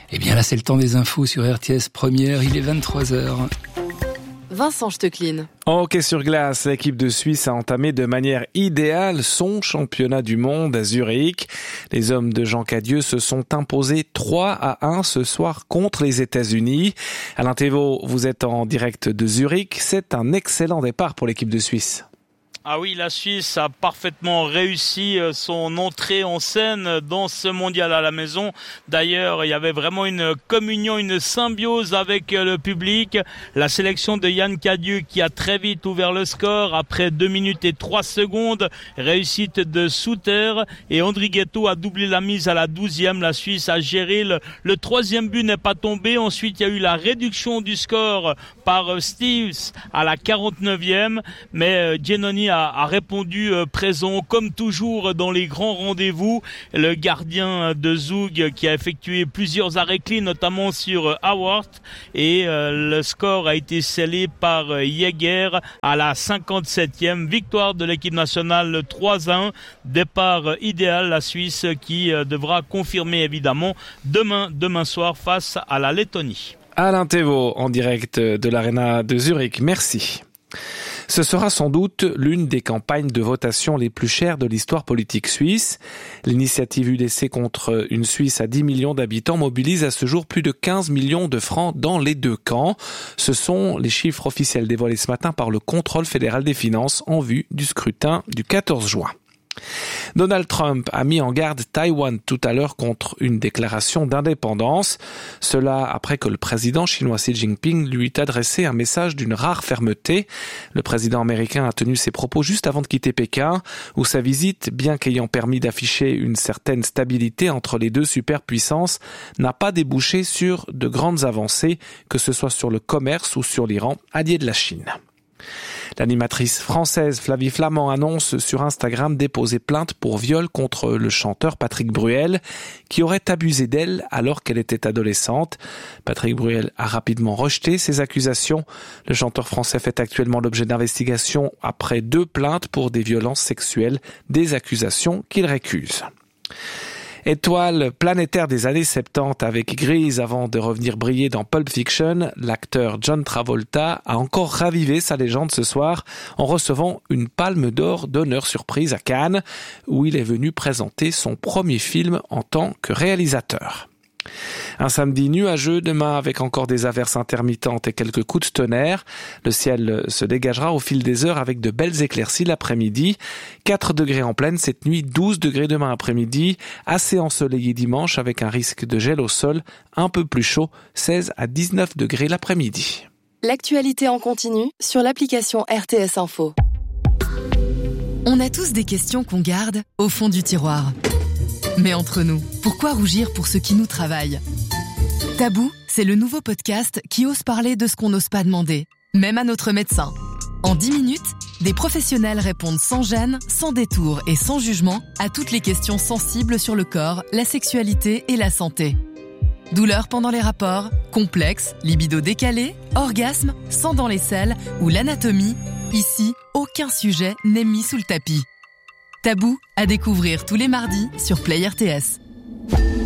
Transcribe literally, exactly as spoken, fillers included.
Eh bien là, c'est le temps des infos sur R T S Première, il est vingt-trois heures. Vincent Stecklin. En hockey sur glace, l'équipe de Suisse a entamé de manière idéale son championnat du monde à Zurich. Les hommes de Jean Cadieux se sont imposés trois à un ce soir contre les États-Unis. Alain Thévault, vous êtes en direct de Zurich. C'est un excellent départ pour l'équipe de Suisse. Ah oui, la Suisse a parfaitement réussi son entrée en scène dans ce mondial à la maison. D'ailleurs, il y avait vraiment une communion, une symbiose avec le public. La sélection de Yann Cadieux qui a très vite ouvert le score après deux minutes et trois secondes. Réussite de Souter et André Ghetto a doublé la mise à la douzième. La Suisse a géré. Le, le troisième but n'est pas tombé. Ensuite, il y a eu la réduction du score par Steves à la quarante-neuvième. Mais Giannoni a a répondu présent comme toujours dans les grands rendez-vous. Le gardien de Zug qui a effectué plusieurs arrêts clés, notamment sur Howard, et le score a été scellé par Jäger à la cinquante-septième. Victoire de l'équipe nationale trois à un. Départ idéal, la Suisse qui devra confirmer évidemment demain, demain soir face à la Lettonie. Alain Thévault en direct de l'Arena de Zurich. Merci. Ce sera sans doute l'une des campagnes de votation les plus chères de l'histoire politique suisse. L'initiative U D C contre une Suisse à dix millions d'habitants mobilise à ce jour plus de quinze millions de francs dans les deux camps. Ce sont les chiffres officiels dévoilés ce matin par le Contrôle fédéral des finances en vue du scrutin du quatorze juin. Donald Trump a mis en garde Taïwan tout à l'heure contre une déclaration d'indépendance. Cela après que le président chinois Xi Jinping lui ait adressé un message d'une rare fermeté. Le président américain a tenu ses propos juste avant de quitter Pékin, où sa visite, bien qu'ayant permis d'afficher une certaine stabilité entre les deux superpuissances, n'a pas débouché sur de grandes avancées, que ce soit sur le commerce ou sur l'Iran, allié de la Chine. L'animatrice française Flavie Flament annonce sur Instagram déposer plainte pour viol contre le chanteur Patrick Bruel, qui aurait abusé d'elle alors qu'elle était adolescente. Patrick Bruel a rapidement rejeté ces accusations. Le chanteur français fait actuellement l'objet d'investigations après deux plaintes pour des violences sexuelles, des accusations qu'il récuse. Étoile planétaire des années soixante-dix avec Grease avant de revenir briller dans Pulp Fiction, l'acteur John Travolta a encore ravivé sa légende ce soir en recevant une palme d'or d'honneur surprise à Cannes, où il est venu présenter son premier film en tant que réalisateur. Un samedi nuageux demain avec encore des averses intermittentes et quelques coups de tonnerre. Le ciel se dégagera au fil des heures avec de belles éclaircies l'après-midi. quatre degrés en pleine cette nuit, douze degrés demain après-midi. Assez ensoleillé dimanche avec un risque de gel au sol, un peu plus chaud, seize à dix-neuf degrés l'après-midi. L'actualité en continu sur l'application R T S Info. On a tous des questions qu'on garde au fond du tiroir. Mais entre nous, pourquoi rougir pour ce qui nous travaille ? Tabou, c'est le nouveau podcast qui ose parler de ce qu'on n'ose pas demander, même à notre médecin. En dix minutes, des professionnels répondent sans gêne, sans détour et sans jugement à toutes les questions sensibles sur le corps, la sexualité et la santé. Douleurs pendant les rapports, complexes, libido décalé, orgasme, sang dans les selles ou l'anatomie, ici, aucun sujet n'est mis sous le tapis. Tabou à découvrir tous les mardis sur Play R T S.